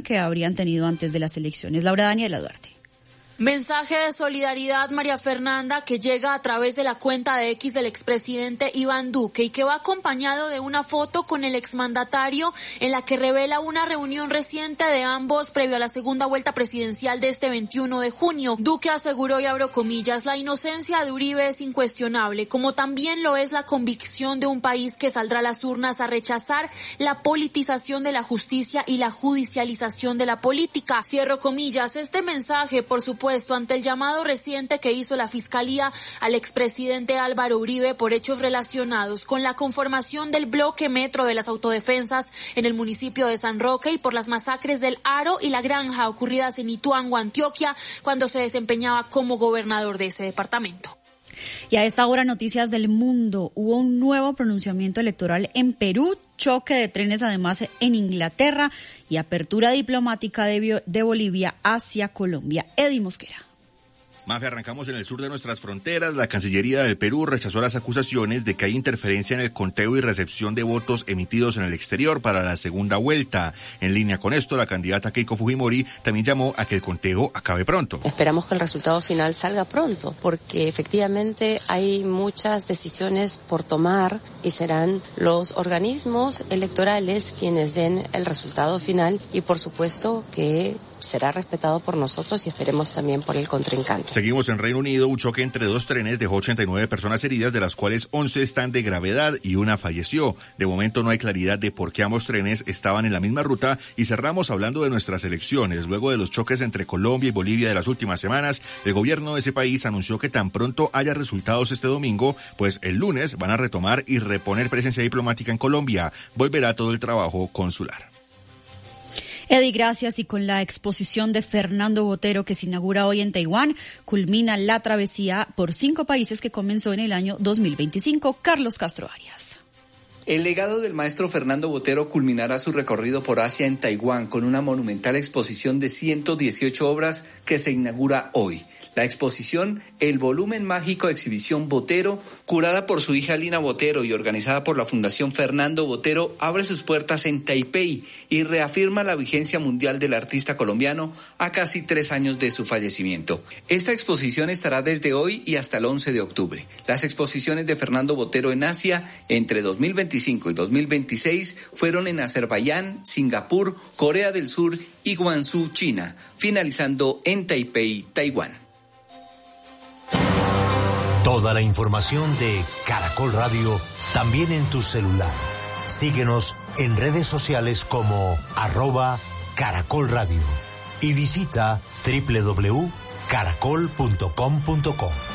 que habrían tenido antes de las elecciones. Laura Daniela Duarte. Mensaje de solidaridad, María Fernanda, que llega a través de la cuenta de X del expresidente Iván Duque y que va acompañado de una foto con el exmandatario en la que revela una reunión reciente de ambos previo a la segunda vuelta presidencial de este 21 de junio. Duque aseguró, y abro comillas, la inocencia de Uribe es incuestionable, como también lo es la convicción de un país que saldrá a las urnas a rechazar la politización de la justicia y la judicialización de la política. Cierro comillas. Este mensaje, por supuesto, ante el llamado reciente que hizo la Fiscalía al expresidente Álvaro Uribe por hechos relacionados con la conformación del bloque metro de las autodefensas en el municipio de San Roque y por las masacres del Aro y la Granja ocurridas en Ituango, Antioquia, cuando se desempeñaba como gobernador de ese departamento. Y a esta hora, noticias del mundo. Hubo un nuevo pronunciamiento electoral en Perú, choque de trenes además en Inglaterra y apertura diplomática de Bolivia hacia Colombia. Eddie Mosquera. Mafe, arrancamos en el sur de nuestras fronteras. La Cancillería del Perú rechazó las acusaciones de que hay interferencia en el conteo y recepción de votos emitidos en el exterior para la segunda vuelta. En línea con esto, la candidata Keiko Fujimori también llamó a que el conteo acabe pronto. Esperamos que el resultado final salga pronto, porque efectivamente hay muchas decisiones por tomar y serán los organismos electorales quienes den el resultado final y por supuesto que será respetado por nosotros y esperemos también por el contrincante. Seguimos en Reino Unido. Un choque entre dos trenes dejó 89 personas heridas, de las cuales 11 están de gravedad y una falleció. De momento no hay claridad de por qué ambos trenes estaban en la misma ruta. Y cerramos hablando de nuestras elecciones. Luego de los choques entre Colombia y Bolivia de las últimas semanas, el gobierno de ese país anunció que tan pronto haya resultados este domingo, pues el lunes van a retomar y reponer presencia diplomática en Colombia. Volverá todo el trabajo consular. Eddie, gracias. Y con la exposición de Fernando Botero que se inaugura hoy en Taiwán, culmina la travesía por 5 países que comenzó en el año 2025. Carlos Castro Arias. El legado del maestro Fernando Botero culminará su recorrido por Asia en Taiwán con una monumental exposición de 118 obras que se inaugura hoy. La exposición El Volumen Mágico Exhibición Botero, curada por su hija Lina Botero y organizada por la Fundación Fernando Botero, abre sus puertas en Taipei y reafirma la vigencia mundial del artista colombiano a casi 3 años de su fallecimiento. Esta exposición estará desde hoy y hasta el 11 de octubre. Las exposiciones de Fernando Botero en Asia entre 2025 y 2026 fueron en Azerbaiyán, Singapur, Corea del Sur y Guangzhou, China, finalizando en Taipei, Taiwán. Toda la información de Caracol Radio también en tu celular. Síguenos en redes sociales como @Caracol Radio y visita www.caracol.com.co.